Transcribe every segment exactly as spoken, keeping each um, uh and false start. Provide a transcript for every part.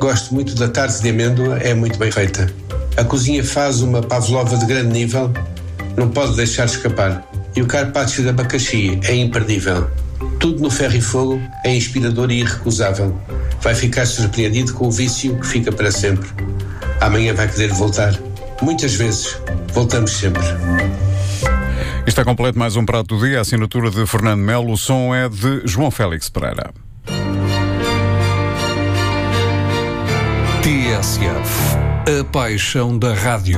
gosto muito da tarte de amêndoa, é muito bem feita. A cozinha faz uma pavlova de grande nível, não pode deixar escapar. E o carpaccio de abacaxi é imperdível. Tudo no ferro e fogo é inspirador e irrecusável. Vai ficar surpreendido com o vício que fica para sempre. Amanhã vai querer voltar. Muitas vezes. Voltamos sempre. Está completo mais um prato do dia. A assinatura de Fernando Melo. O som é de João Félix Pereira. T S F. A paixão da rádio.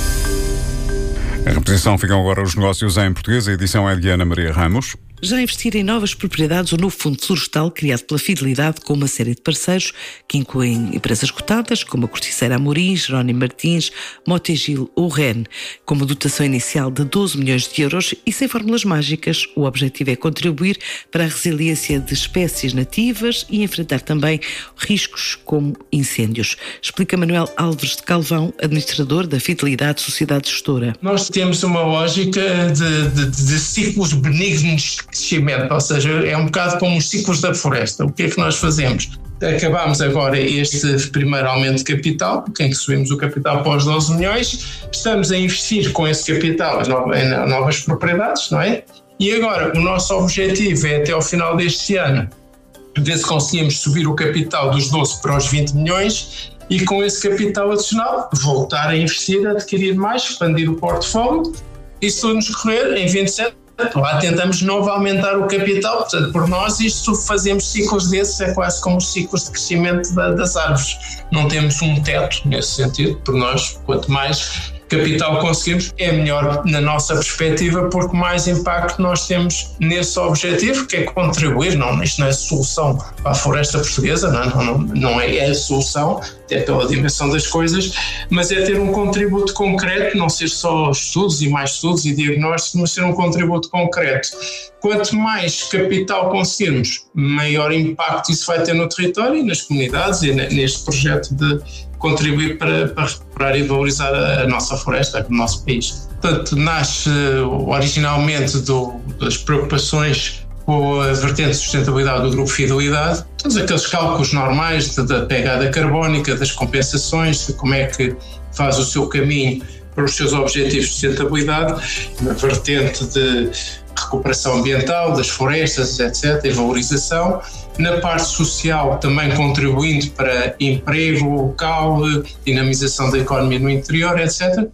Em reposição ficam agora os negócios em português. A edição é de Ana Maria Ramos. Já investir em novas propriedades, o novo Fundo Florestal, criado pela Fidelidade, com uma série de parceiros que incluem empresas cotadas, como a Corticeira Amorim, Jerónimo Martins, Motogil ou Ren, com uma dotação inicial de doze milhões de euros e sem fórmulas mágicas. O objetivo é contribuir para a resiliência de espécies nativas e enfrentar também riscos como incêndios. Explica Manuel Alves de Calvão, administrador da Fidelidade Sociedade Gestora. Nós temos uma lógica de, de, de ciclos benignos de crescimento, ou seja, é um bocado como os ciclos da floresta. O que é que nós fazemos? Acabámos agora este primeiro aumento de capital, em que subimos o capital para os doze milhões, estamos a investir com esse capital em novas propriedades, não é? E agora o nosso objetivo é até ao final deste ano ver se conseguimos subir o capital dos doze para os vinte milhões e com esse capital adicional voltar a investir, adquirir mais, expandir o portfólio e se tudo nos correr em vinte e sete lá tentamos de novo aumentar o capital. Portanto, por nós isto fazemos ciclos desses, é quase como os ciclos de crescimento da, das árvores. Não temos um teto nesse sentido, por nós, quanto mais capital conseguimos, é melhor na nossa perspectiva, porque mais impacto nós temos nesse objetivo, que é contribuir. Não, isto não é solução para a floresta portuguesa, não, não, não é a solução, até pela dimensão das coisas, mas é ter um contributo concreto, não ser só estudos e mais estudos e diagnósticos, mas ser um contributo concreto. Quanto mais capital conseguirmos, maior impacto isso vai ter no território e nas comunidades e neste projeto de contribuir para, para recuperar e valorizar a nossa floresta, o nosso país. Portanto, nasce originalmente do, das preocupações com a vertente de sustentabilidade do Grupo Fidelidade, todos aqueles cálculos normais da pegada carbónica, das compensações, de como é que faz o seu caminho para os seus objetivos de sustentabilidade, na vertente de recuperação ambiental, das florestas, etcétera, e valorização. Na parte social, também contribuindo para emprego local, dinamização da economia no interior, etcétera.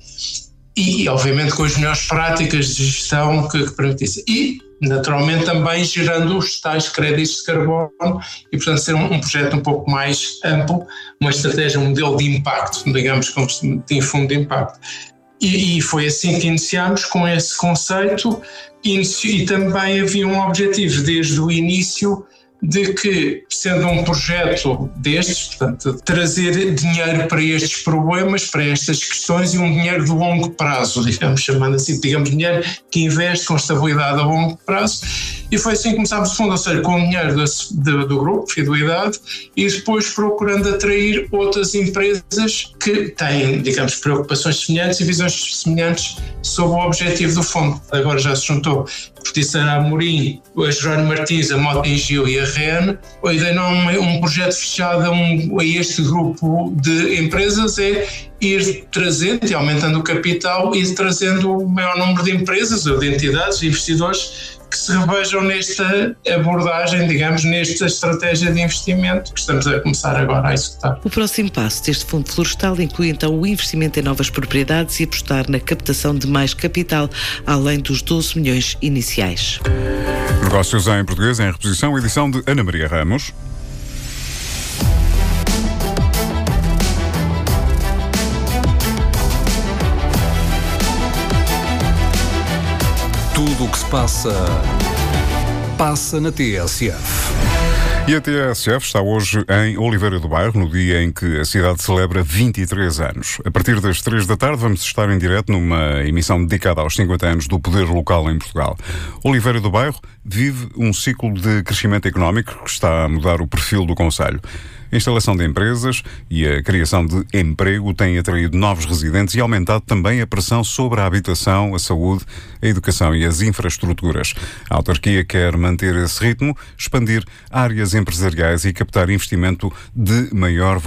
E, obviamente, com as melhores práticas de gestão que, que permitissem. E, naturalmente, também gerando os tais créditos de carbono e, portanto, ser um, um projeto um pouco mais amplo, uma estratégia, um modelo de impacto, digamos, como tem fundo de impacto. E, e foi assim que iniciámos com esse conceito e, e também havia um objetivo desde o início de que, sendo um projeto destes, portanto, trazer dinheiro para estes problemas, para estas questões e um dinheiro de longo prazo, digamos, chamando assim, digamos, dinheiro que investe com estabilidade a longo prazo. E foi assim que começámos o fundo, ou seja, com o dinheiro do, do, do grupo, Fidelidade, e depois procurando atrair outras empresas que têm, digamos, preocupações semelhantes e visões semelhantes sobre o objetivo do fundo. Agora já se juntou a Corticeira Amorim, a Jerónimo Martins, a Motogil e a Ren. A ideia não é um projeto fechado a, um, a este grupo de empresas, é ir trazendo e aumentando o capital e trazendo o maior número de empresas ou de entidades e investidores que se revejam nesta abordagem, digamos, nesta estratégia de investimento que estamos a começar agora a executar. O próximo passo deste Fundo Florestal inclui então o investimento em novas propriedades e apostar na captação de mais capital, além dos doze milhões iniciais. Negócios em português, em reposição, edição de Ana Maria Ramos. Tudo o que se passa, passa na T S F. E a T S F está hoje em Oliveira do Bairro, no dia em que a cidade celebra vinte e três anos. A partir das três da tarde vamos estar em direto numa emissão dedicada aos cinquenta anos do poder local em Portugal. Oliveira do Bairro vive um ciclo de crescimento económico que está a mudar o perfil do concelho. A instalação de empresas e a criação de emprego têm atraído novos residentes e aumentado também a pressão sobre a habitação, a saúde, a educação e as infraestruturas. A autarquia quer manter esse ritmo, expandir áreas empresariais e captar investimento de maior valor.